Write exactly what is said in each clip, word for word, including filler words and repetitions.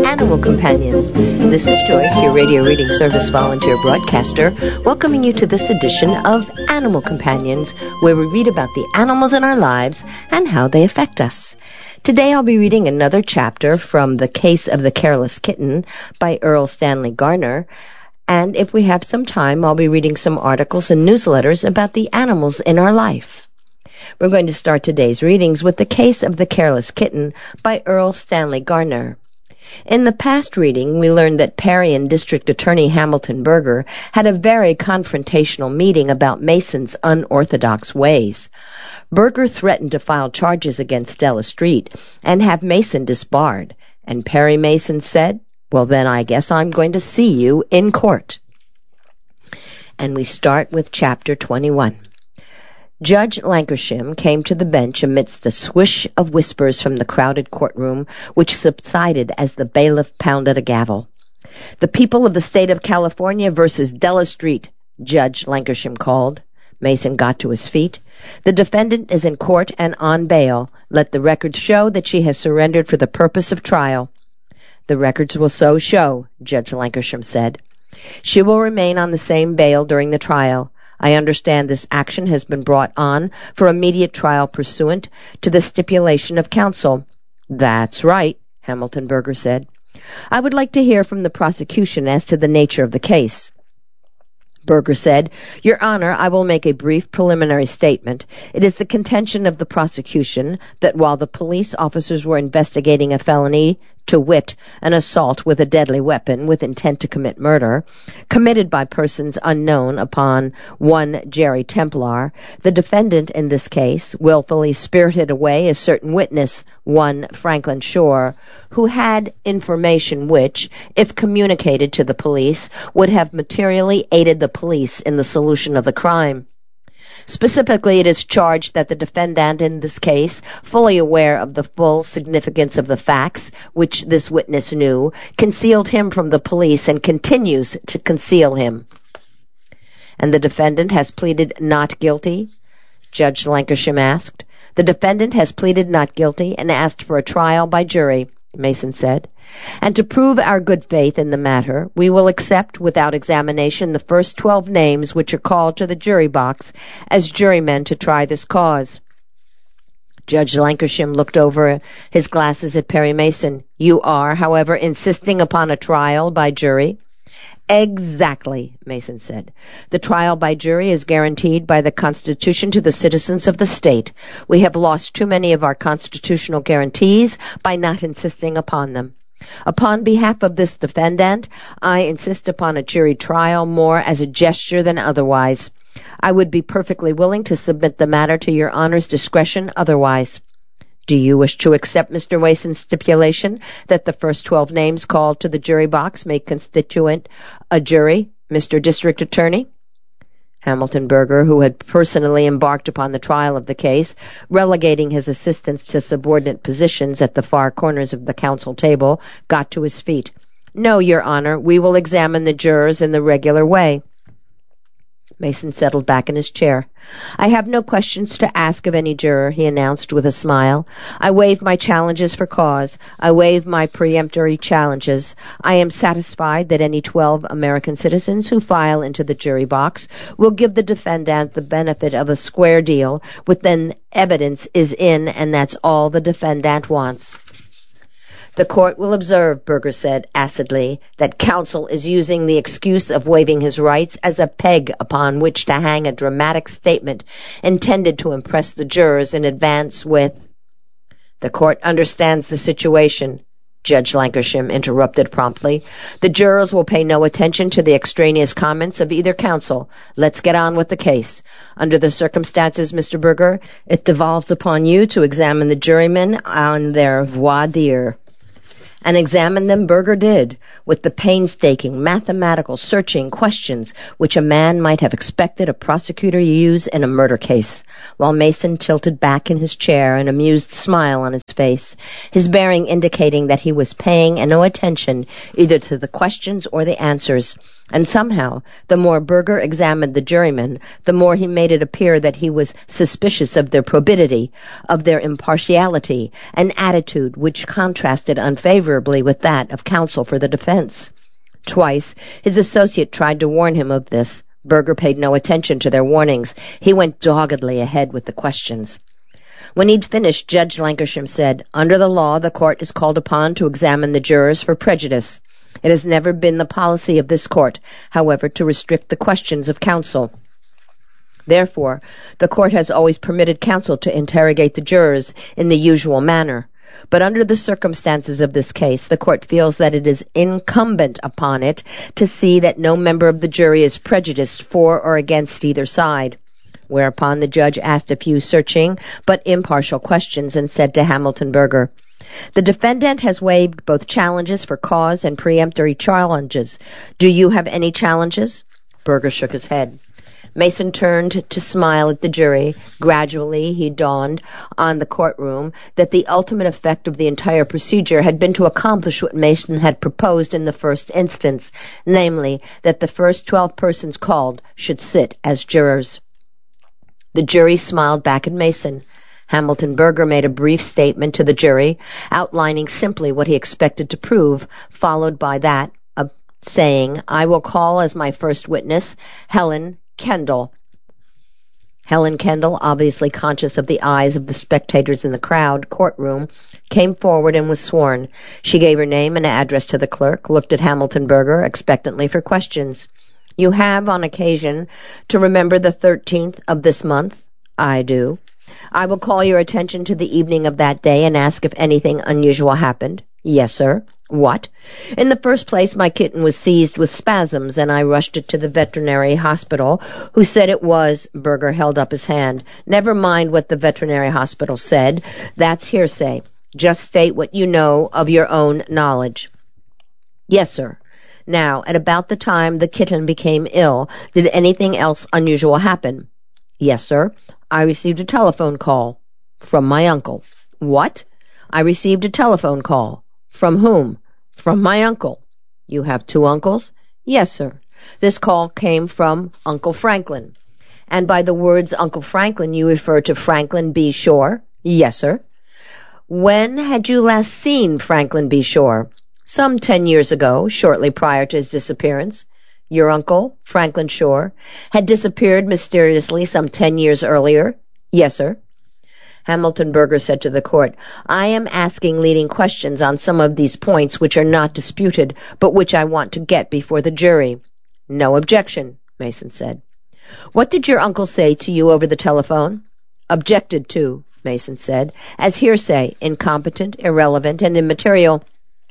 Animal Companions. This is Joyce, your radio reading service volunteer broadcaster, welcoming you to this edition of Animal Companions, where we read about the animals in our lives and how they affect us. Today I'll be reading another chapter from The Case of the Careless Kitten by Earl Stanley Garner. And if we have some time, I'll be reading some articles and newsletters about the animals in our life. We're going to start today's readings with The Case of the Careless Kitten by Earl Stanley Garner. In the past reading, we learned that Perry and District Attorney Hamilton Berger had a very confrontational meeting about Mason's unorthodox ways. Berger threatened to file charges against Della Street and have Mason disbarred, and Perry Mason said, "Well, then I guess I'm going to see you in court." And we start with Chapter twenty-one. Judge Lankershim came to the bench amidst a swish of whispers from the crowded courtroom, which subsided as the bailiff pounded a gavel. "The people of the state of California versus Della Street," Judge Lankershim called. Mason got to his feet. "The defendant is in court and on bail. Let the records show that she has surrendered for the purpose of trial." "The records will so show," Judge Lankershim said. "She will remain on the same bail during the trial. I understand this action has been brought on for immediate trial pursuant to the stipulation of counsel." "That's right," Hamilton Berger said. "I would like to hear from the prosecution as to the nature of the case." Berger said, "Your Honor, I will make a brief preliminary statement. It is the contention of the prosecution that while the police officers were investigating a felony, to wit, an assault with a deadly weapon with intent to commit murder, committed by persons unknown upon one Jerry Templar, the defendant in this case willfully spirited away a certain witness, one Franklin Shore, who had information which, if communicated to the police, would have materially aided the police in the solution of the crime. Specifically, it is charged that the defendant in this case, fully aware of the full significance of the facts which this witness knew, concealed him from the police and continues to conceal him." "And the defendant has pleaded not guilty?" Judge Lankershim asked. "The defendant has pleaded not guilty and asked for a trial by jury," Mason said. "And to prove our good faith in the matter, we will accept without examination the first twelve names which are called to the jury box as jurymen to try this cause." Judge Lankershim looked over his glasses at Perry Mason. "You are, however, insisting upon a trial by jury?" "Exactly," Mason said. "The trial by jury is guaranteed by the Constitution to the citizens of the state. We have lost too many of our constitutional guarantees by not insisting upon them. Upon behalf of this defendant, I insist upon a jury trial more as a gesture than otherwise. I would be perfectly willing to submit the matter to your Honor's discretion otherwise. Do you wish to accept Mister Mason's stipulation that the first twelve names called to the jury box may constitute a jury, Mister District Attorney?" Hamilton Berger, who had personally embarked upon the trial of the case, relegating his assistants to subordinate positions at the far corners of the counsel table, got to his feet. "No, Your Honor, we will examine the jurors in the regular way." Mason settled back in his chair. "I have no questions to ask of any juror," he announced with a smile. "I waive my challenges for cause. I waive my peremptory challenges. I am satisfied that any twelve American citizens who file into the jury box will give the defendant the benefit of a square deal within evidence is in, and that's all the defendant wants." "The court will observe," Berger said acidly, "that counsel is using the excuse of waiving his rights as a peg upon which to hang a dramatic statement intended to impress the jurors in advance with—" "The court understands the situation," Judge Lankershim interrupted promptly. "The jurors will pay no attention to the extraneous comments of either counsel. Let's get on with the case. Under the circumstances, Mister Berger, it devolves upon you to examine the jurymen on their voir dire." And examine them Berger did, with the painstaking, mathematical, searching questions which a man might have expected a prosecutor to use in a murder case, while Mason tilted back in his chair, an amused smile on his face, his bearing indicating that he was paying no attention either to the questions or the answers, And somehow, the more Berger examined the jurymen, the more he made it appear that he was suspicious of their probity, of their impartiality, an attitude which contrasted unfavorably with that of counsel for the defense. Twice, his associate tried to warn him of this. Berger paid no attention to their warnings. He went doggedly ahead with the questions. When he'd finished, Judge Lancashire said, "Under the law, the court is called upon to examine the jurors for prejudice. It has never been the policy of this court, however, to restrict the questions of counsel. Therefore, the court has always permitted counsel to interrogate the jurors in the usual manner. But under the circumstances of this case, the court feels that it is incumbent upon it to see that no member of the jury is prejudiced for or against either side." Whereupon the judge asked a few searching but impartial questions and said to Hamilton Berger, "The defendant has waived both challenges for cause and preemptory challenges. Do you have any challenges?" Berger shook his head. Mason turned to smile at the jury. Gradually, he dawned on the courtroom that the ultimate effect of the entire procedure had been to accomplish what Mason had proposed in the first instance, namely, that the first twelve persons called should sit as jurors. The jury smiled back at Mason. Hamilton Berger made a brief statement to the jury, outlining simply what he expected to prove, followed by that of saying, "I will call as my first witness Helen Kendall." Helen Kendall, obviously conscious of the eyes of the spectators in the crowd courtroom, came forward and was sworn. She gave her name and address to the clerk, looked at Hamilton Berger expectantly for questions. "You have, on occasion, to remember the thirteenth of this month?" "I do." "I will call your attention to the evening of that day and ask if anything unusual happened." "Yes, sir." "What?" "In the first place, my kitten was seized with spasms, and I rushed it to the veterinary hospital, who said it was—" Berger held up his hand. "Never mind what the veterinary hospital said. That's hearsay. Just state what you know of your own knowledge." "Yes, sir." "Now, at about the time the kitten became ill, did anything else unusual happen?" "Yes, sir. I received a telephone call." "From my uncle." "What?" "I received a telephone call." "From whom?" "From my uncle." "You have two uncles?" "Yes, sir. This call came from Uncle Franklin." "And by the words Uncle Franklin you refer to Franklin B. Shore?" "Yes, sir." "When had you last seen Franklin B. Shore?" "Some ten years ago, shortly prior to his disappearance." "Your uncle, Franklin Shore, had disappeared mysteriously some ten years earlier?" "Yes, sir." Hamilton Berger said to the court, "I am asking leading questions on some of these points which are not disputed, but which I want to get before the jury." "No objection," Mason said. "What did your uncle say to you over the telephone?" "Objected to," Mason said, "as hearsay, incompetent, irrelevant, and immaterial."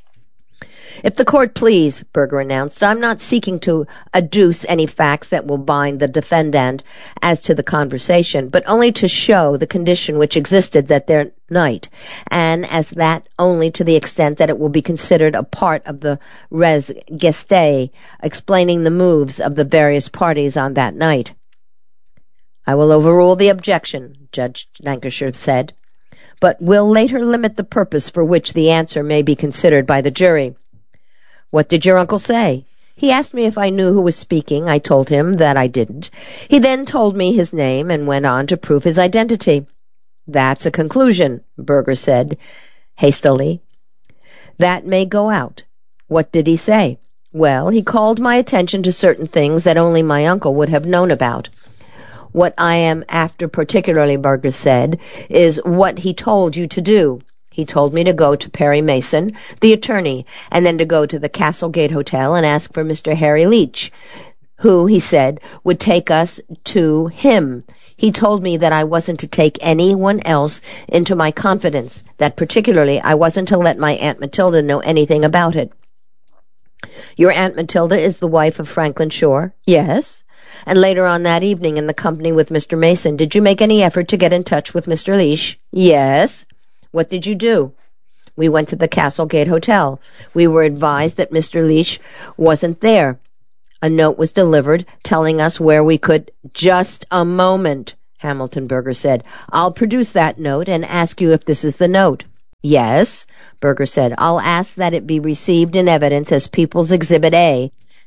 "If the court please," Berger announced, "I'm not seeking to adduce any facts that will bind the defendant as to the conversation, but only to show the condition which existed that there night, and as that only to the extent that it will be considered a part of the res gestae, explaining the moves of the various parties on that night." "I will overrule the objection," Judge Lancashire said, "but will later limit the purpose for which the answer may be considered by the jury." "What did your uncle say?" "He asked me if I knew who was speaking. I told him that I didn't. He then told me his name and went on to prove his identity." "That's a conclusion," Berger said hastily. "That may go out." "What did he say?" "Well, he called my attention to certain things that only my uncle would have known about." "What I am after particularly," Berger said, "is what he told you to do." "He told me to go to Perry Mason, the attorney, and then to go to the Castlegate Hotel and ask for Mister Harry Leach, who, he said, would take us to him. He told me that I wasn't to take anyone else into my confidence, that particularly I wasn't to let my Aunt Matilda know anything about it." "Your Aunt Matilda is the wife of Franklin Shore?" "Yes." "And later on that evening, in the company with Mister Mason, did you make any effort to get in touch with Mister Leach?" "Yes." "What did you do?" "We went to the Castlegate Hotel. We were advised that Mister Leach wasn't there. A note was delivered telling us where we could—" "Just a moment," Hamilton Berger said. "I'll produce that note and ask you if this is the note." "Yes," Berger said. "I'll ask that it be received in evidence as People's Exhibit A."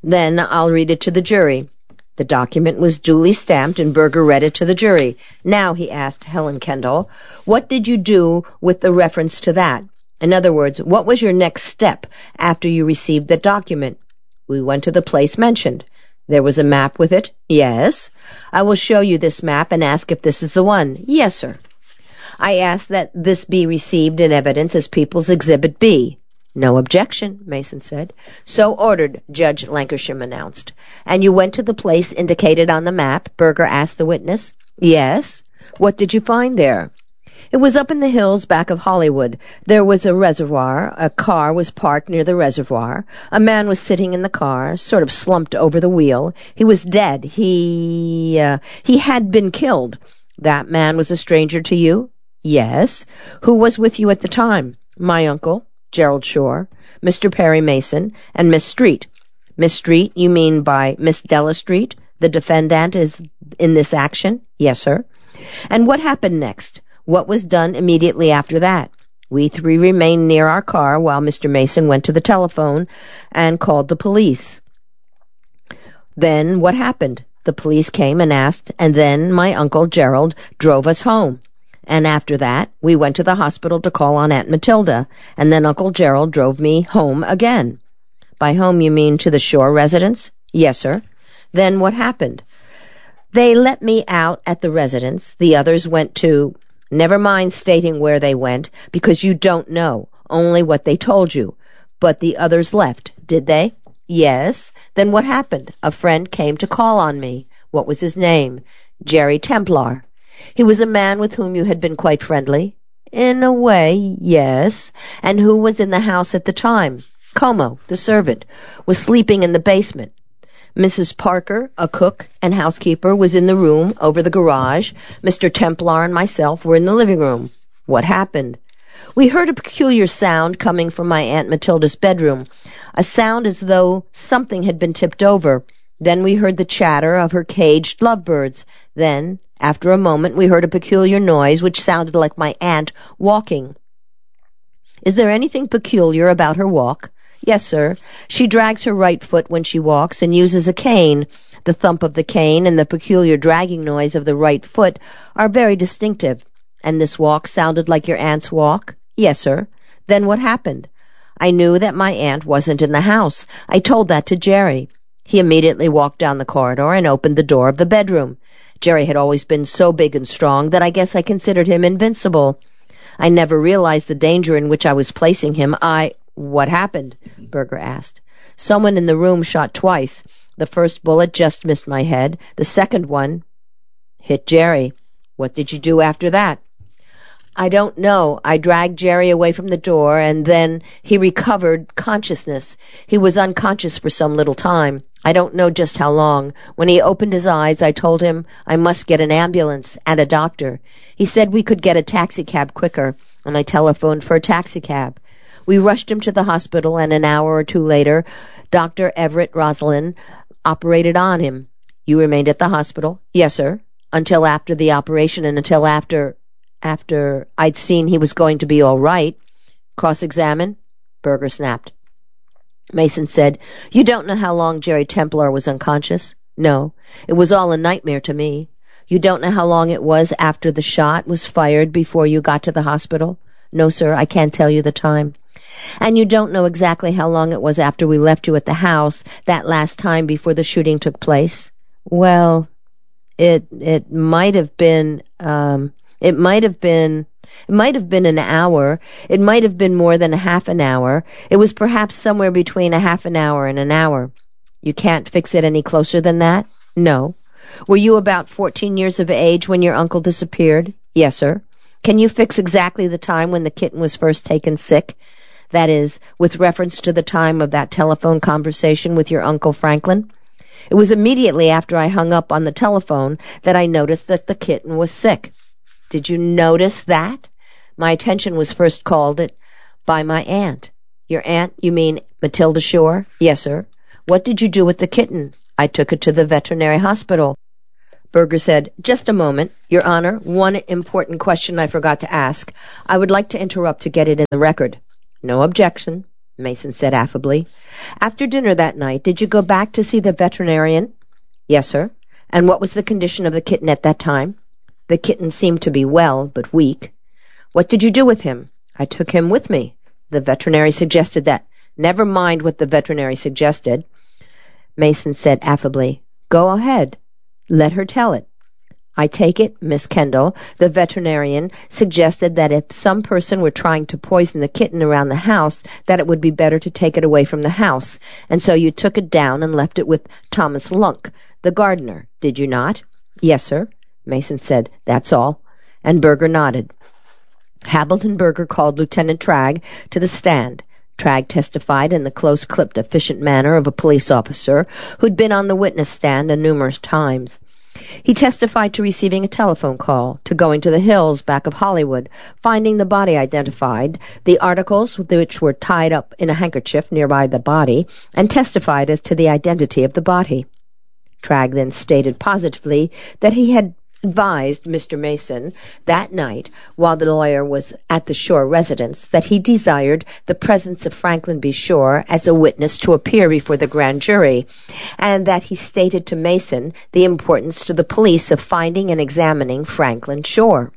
Then I'll read it to the jury." The document was duly stamped, and Berger read it to the jury. "Now," he asked Helen Kendall, "what did you do with the reference to that? In other words, what was your next step after you received the document?" "We went to the place mentioned." "There was a map with it?" "Yes." "I will show you this map and ask if this is the one." "Yes, sir." "I ask that this be received in evidence as People's Exhibit B." "No objection," Mason said. "So ordered," Judge Lancashire announced. "And you went to the place indicated on the map?" Berger asked the witness. "Yes." "What did you find there?" "It was up in the hills back of Hollywood. There was a reservoir. A car was parked near the reservoir. A man was sitting in the car, sort of slumped over the wheel. He was dead. He, uh, he had been killed." "That man was a stranger to you?" "Yes." "Who was with you at the time?" "My uncle, Gerald Shore, Mister Perry Mason, and Miss Street." "Miss Street, you mean by Miss Della Street? The defendant is in this action?" "Yes, sir." "And what happened next? What was done immediately after that?" "We three remained near our car while Mister Mason went to the telephone and called the police." "Then what happened?" "The police came and asked, and then my uncle Gerald drove us home. And after that, we went to the hospital to call on Aunt Matilda, and then Uncle Gerald drove me home again." "By home you mean to the Shore residence?" "Yes, sir." "Then what happened?" "They let me out at the residence. The others went to—" "Never mind stating where they went, because you don't know, only what they told you. But the others left, did they?" "Yes." "Then what happened?" "A friend came to call on me." "What was his name?" "Jerry Templar." "He was a man with whom you had been quite friendly?" "In a way, yes." "And who was in the house at the time?" "Como, the servant, was sleeping in the basement. Missus Parker, a cook and housekeeper, was in the room over the garage. Mister Templar and myself were in the living room." "What happened?" "We heard a peculiar sound coming from my Aunt Matilda's bedroom, a sound as though something had been tipped over. Then we heard the chatter of her caged lovebirds. Then, after a moment, we heard a peculiar noise which sounded like my aunt walking." "Is there anything peculiar about her walk?" "Yes, sir. She drags her right foot when she walks and uses a cane. The thump of the cane and the peculiar dragging noise of the right foot are very distinctive." "And this walk sounded like your aunt's walk?" "Yes, sir." "Then what happened?" "I knew that my aunt wasn't in the house. I told that to Jerry. He immediately walked down the corridor and opened the door of the bedroom. Jerry had always been so big and strong that I guess I considered him invincible. I never realized the danger in which I was placing him. I—" "What happened?" Berger asked. "Someone in the room shot twice. The first bullet just missed my head. The second one hit Jerry." "What did you do after that?" "I don't know. I dragged Jerry away from the door, and then he recovered consciousness. He was unconscious for some little time. I don't know just how long. When he opened his eyes, I told him I must get an ambulance and a doctor. He said we could get a taxicab quicker, and I telephoned for a taxicab. We rushed him to the hospital, and an hour or two later, Doctor Everett Roslin operated on him." "You remained at the hospital?" "Yes, sir." "Until after the operation and until after—" "After I'd seen he was going to be all right." "Cross-examine?" Berger snapped. Mason said, "You don't know how long Jerry Templar was unconscious?" "No. It was all a nightmare to me." "You don't know how long it was after the shot was fired before you got to the hospital?" "No, sir. I can't tell you the time." "And you don't know exactly how long it was after we left you at the house that last time before the shooting took place?" "Well, it it might have been um it might have been It might have been an hour. It might have been more than a half an hour. It was perhaps somewhere between a half an hour and an hour." "You can't fix it any closer than that?" "No." "Were you about fourteen years of age when your uncle disappeared?" "Yes, sir." "Can you fix exactly the time when the kitten was first taken sick? That is, with reference to the time of that telephone conversation with your Uncle Franklin?" "It was immediately after I hung up on the telephone that I noticed that the kitten was sick." "Did you notice that?" "My attention was first called it by my aunt." "Your aunt, you mean Matilda Shore?" "Yes, sir." "What did you do with the kitten?" "I took it to the veterinary hospital." Berger said, "Just a moment, Your Honor, one important question I forgot to ask. I would like to interrupt to get it in the record." "No objection." Mason said affably. After dinner that night, did you go back to see the veterinarian? Yes, sir. And what was the condition of the kitten at that time? The kitten seemed to be well, but weak. What did you do with him? I took him with me. The veterinary suggested that. Never mind what the veterinary suggested. Mason said affably. Go ahead. Let her tell it. I take it, Miss Kendall, the veterinarian suggested that if some person were trying to poison the kitten around the house, that it would be better to take it away from the house, and so you took it down and left it with Thomas Lunk, the gardener, did you not? Yes, sir, Mason said. That's all. And Berger nodded. Hamilton Berger called Lieutenant Tragg to the stand. Tragg testified in the close-clipped, efficient manner of a police officer who'd been on the witness stand a numerous times. He testified to receiving a telephone call, to going to the hills back of Hollywood, finding the body identified, the articles which were tied up in a handkerchief nearby the body, and testified as to the identity of the body. Tragg then stated positively that he had advised Mister Mason that night, while the lawyer was at the Shore residence, that he desired the presence of Franklin B. Shore as a witness to appear before the grand jury, and that he stated to Mason the importance to the police of finding and examining Franklin Shore.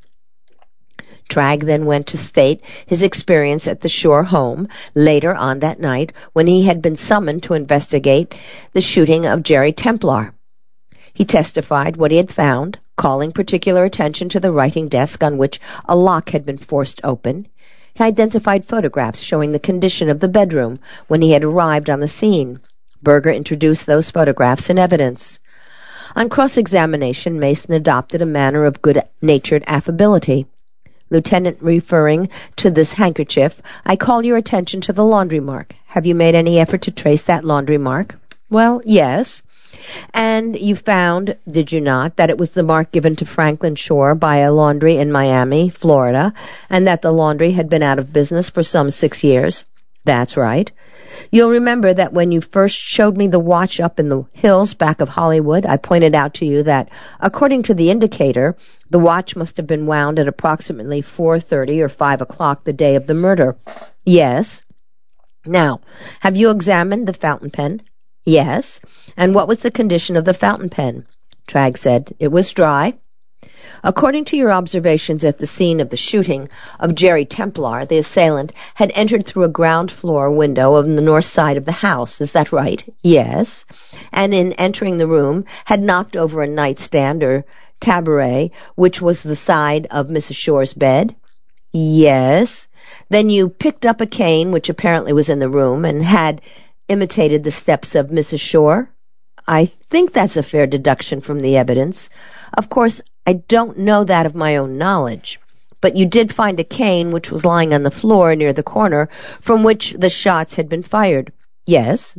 Tragg then went to state his experience at the Shore home later on that night when he had been summoned to investigate the shooting of Jerry Templar. He testified what he had found, calling particular attention to the writing desk on which a lock had been forced open. He identified photographs showing the condition of the bedroom when he had arrived on the scene. Berger introduced those photographs in evidence. On cross-examination, Mason adopted a manner of good-natured affability. Lieutenant, referring to this handkerchief, I call your attention to the laundry mark. Have you made any effort to trace that laundry mark? Well, yes. And you found, did you not, that it was the mark given to Franklin Shore by a laundry in Miami, Florida, and that the laundry had been out of business for some six years? That's right. You'll remember that when you first showed me the watch up in the hills back of Hollywood, I pointed out to you that, according to the indicator, the watch must have been wound at approximately four thirty or five o'clock the day of the murder. Yes. Now, have you examined the fountain pen? Yes. And what was the condition of the fountain pen? Tragg said, it was dry. According to your observations at the scene of the shooting of Jerry Templar, the assailant had entered through a ground floor window on the north side of the house. Is that right? Yes. And in entering the room, had knocked over a nightstand or tabouret, which was the side of Missus Shore's bed? Yes. Then you picked up a cane, which apparently was in the room, and had imitated the steps of Missus Shore? I think that's a fair deduction from the evidence. Of course, I don't know that of my own knowledge, but you did find a cane which was lying on the floor near the corner from which the shots had been fired. Yes.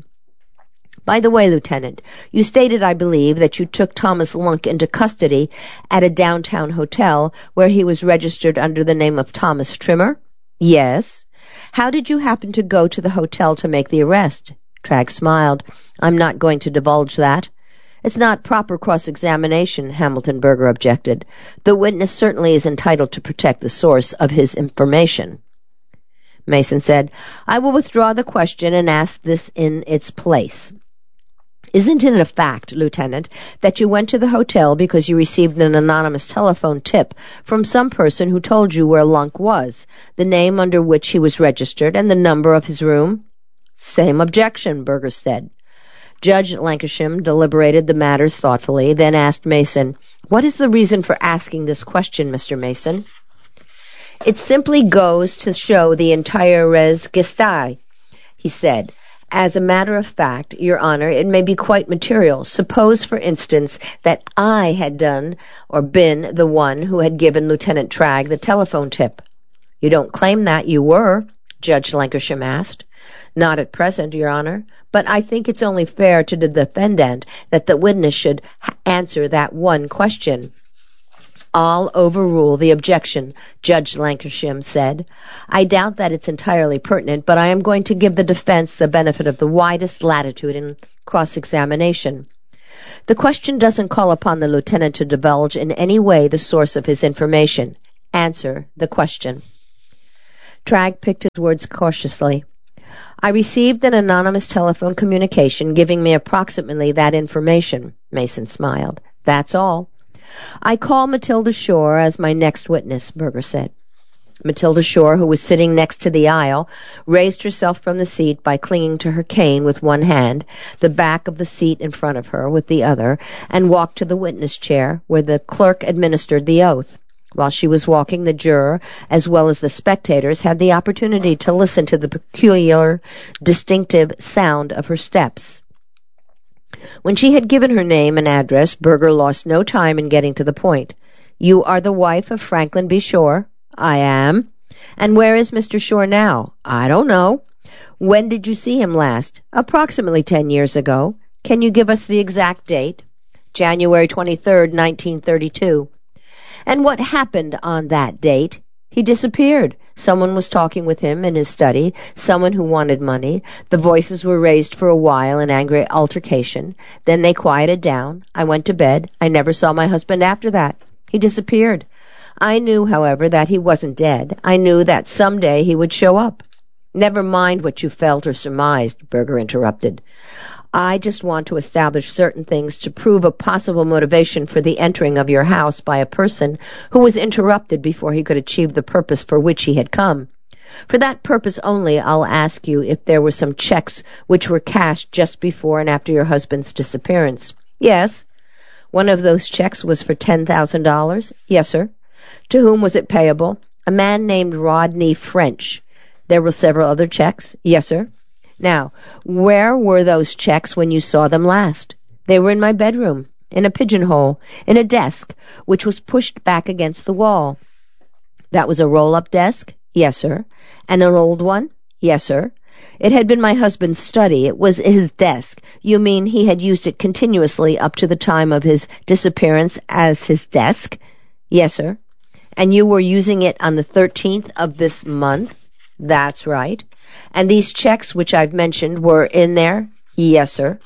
By the way, Lieutenant, you stated, I believe, that you took Thomas Lunk into custody at a downtown hotel where he was registered under the name of Thomas Trimmer? Yes. How did you happen to go to the hotel to make the arrest? Tragg smiled. I'm not going to divulge that. It's not proper cross-examination, Hamilton Berger objected. The witness certainly is entitled to protect the source of his information. Mason said, I will withdraw the question and ask this in its place. Isn't it a fact, Lieutenant, that you went to the hotel because you received an anonymous telephone tip from some person who told you where Lunk was, the name under which he was registered, and the number of his room? Same objection, Berger said. Judge Lancashire deliberated the matters thoughtfully, then asked Mason, What is the reason for asking this question, Mister Mason? It simply goes to show the entire res gestae, he said. As a matter of fact, Your Honor, it may be quite material. Suppose, for instance, that I had done or been the one who had given Lieutenant Tragg the telephone tip. You don't claim that you were, Judge Lancashire asked. Not at present, Your Honor, but I think it's only fair to the defendant that the witness should ha- answer that one question. I'll overrule the objection, Judge Lancashire said. I doubt that it's entirely pertinent, but I am going to give the defense the benefit of the widest latitude in cross-examination. The question doesn't call upon the lieutenant to divulge in any way the source of his information. Answer the question. Tragg picked his words cautiously. I received an anonymous telephone communication giving me approximately that information. Mason smiled. That's all. I call Matilda Shore as my next witness, Berger said. Matilda Shore, who was sitting next to the aisle, raised herself from the seat by clinging to her cane with one hand, the back of the seat in front of her with the other, and walked to the witness chair, where the clerk administered the oath. While she was walking, the juror, as well as the spectators, had the opportunity to listen to the peculiar, distinctive sound of her steps. When she had given her name and address, Berger lost no time in getting to the point. You are the wife of Franklin B. Shore? I am. And where is Mister Shore now? I don't know. When did you see him last? Approximately ten years ago. Can you give us the exact date? January twenty-third, nineteen thirty-two. And what happened on that date? He disappeared. Someone was talking with him in his study, someone who wanted money. The voices were raised for a while in angry altercation. Then they quieted down. I went to bed. I never saw my husband after that. He disappeared. I knew, however, that he wasn't dead. I knew that someday he would show up. Never mind what you felt or surmised, Berger interrupted. I just want to establish certain things to prove a possible motivation for the entering of your house by a person who was interrupted before he could achieve the purpose for which he had come. For that purpose only, I'll ask you if there were some checks which were cashed just before and after your husband's disappearance. Yes. One of those checks was for ten thousand dollars? Yes, sir. To whom was it payable? A man named Rodney French. There were several other checks? Yes, sir. Now, where were those checks when you saw them last? They were in my bedroom, in a pigeonhole, in a desk, which was pushed back against the wall. That was a roll-up desk? Yes, sir. And an old one? Yes, sir. It had been my husband's study. It was his desk. You mean he had used it continuously up to the time of his disappearance as his desk? Yes, sir. And you were using it on the thirteenth of this month? That's right. And these checks which I've mentioned were in there? Yes, sir.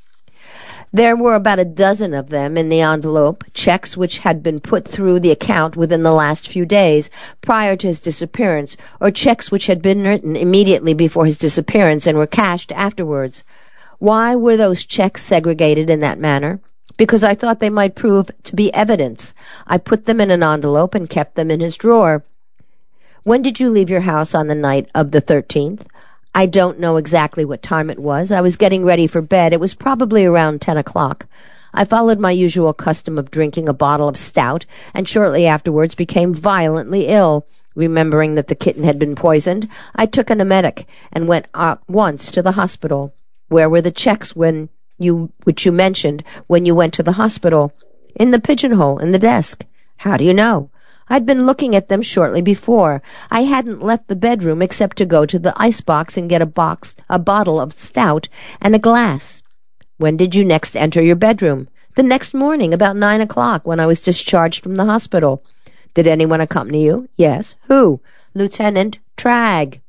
There were about a dozen of them in the envelope, checks which had been put through the account within the last few days prior to his disappearance, or checks which had been written immediately before his disappearance and were cashed afterwards. Why were those checks segregated in that manner? Because I thought they might prove to be evidence. I put them in an envelope and kept them in his drawer. When did you leave your house on the night of the thirteenth? I don't know exactly what time it was. I was getting ready for bed. It was probably around ten o'clock. I followed my usual custom of drinking a bottle of stout, and shortly afterwards became violently ill. Remembering that the kitten had been poisoned, I took an emetic and went at once to the hospital. Where were the checks when you, which you mentioned when you went to the hospital? In the pigeonhole, in the desk. How do you know? I'd been looking at them shortly before. I hadn't left the bedroom except to go to the icebox and get a box, a bottle of stout and a glass. When did you next enter your bedroom? The next morning, about nine o'clock, when I was discharged from the hospital. Did anyone accompany you? Yes. Who? Lieutenant Tragg.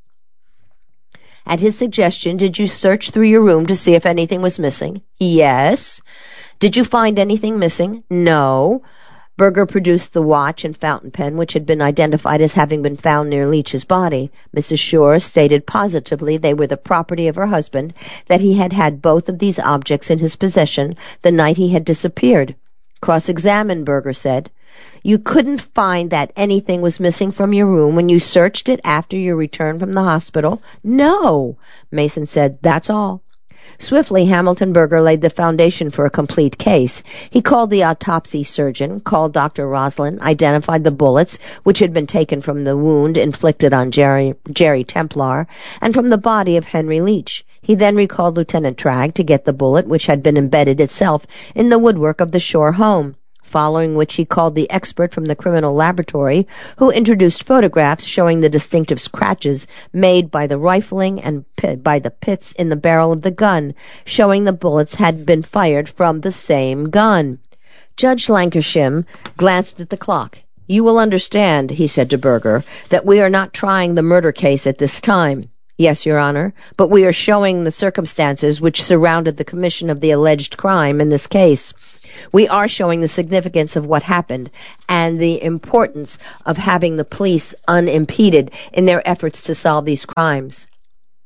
At his suggestion, did you search through your room to see if anything was missing? Yes. Did you find anything missing? No. Berger produced the watch and fountain pen which had been identified as having been found near Leach's body. Missus Shore stated positively they were the property of her husband, that he had had both of these objects in his possession the night he had disappeared. Cross-examined, Berger said. You couldn't find that anything was missing from your room when you searched it after your return from the hospital? No, Mason said. That's all. Swiftly, Hamilton Berger laid the foundation for a complete case. He called the autopsy surgeon, called Doctor Roslin, identified the bullets which had been taken from the wound inflicted on Jerry, Jerry Templar and from the body of Henry Leach. He then recalled Lieutenant Tragg to get the bullet which had been embedded itself in the woodwork of the Shore home. Following which he called the expert from the criminal laboratory, who introduced photographs showing the distinctive scratches made by the rifling and pit, by the pits in the barrel of the gun, showing the bullets had been fired from the same gun. Judge Lankershim glanced at the clock. You will understand, he said to Berger, that we are not trying the murder case at this time. Yes, Your Honor, but we are showing the circumstances which surrounded the commission of the alleged crime in this case. We are showing the significance of what happened and the importance of having the police unimpeded in their efforts to solve these crimes.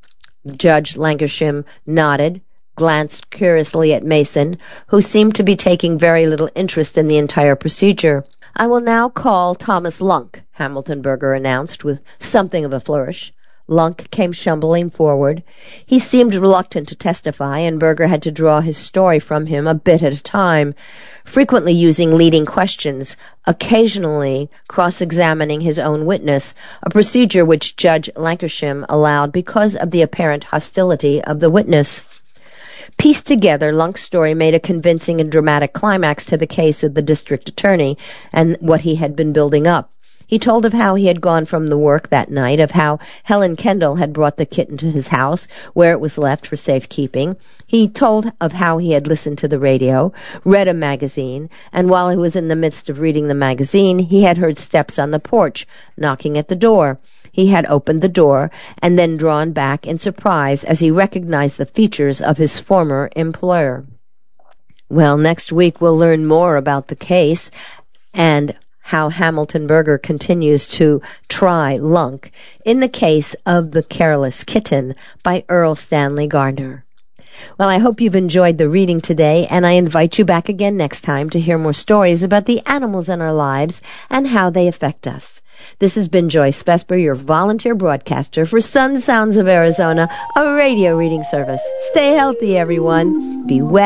Judge Lankershim nodded, glanced curiously at Mason, who seemed to be taking very little interest in the entire procedure. "I will now call Thomas Lunk," Hamilton Berger announced with something of a flourish. Lunk came shambling forward. He seemed reluctant to testify, and Berger had to draw his story from him a bit at a time, frequently using leading questions, occasionally cross-examining his own witness, a procedure which Judge Lankershim allowed because of the apparent hostility of the witness. Pieced together, Lunk's story made a convincing and dramatic climax to the case of the district attorney and what he had been building up. He told of how he had gone from the work that night, of how Helen Kendall had brought the kitten to his house, where it was left for safekeeping. He told of how he had listened to the radio, read a magazine, and while he was in the midst of reading the magazine, he had heard steps on the porch, knocking at the door. He had opened the door and then drawn back in surprise as he recognized the features of his former employer. Well, next week we'll learn more about the case and how Hamilton Berger continues to try Lunk in the case of The Careless Kitten by Earl Stanley Gardner. Well, I hope you've enjoyed the reading today, and I invite you back again next time to hear more stories about the animals in our lives and how they affect us. This has been Joyce Vesper, your volunteer broadcaster for Sun Sounds of Arizona, a radio reading service. Stay healthy, everyone. Be well.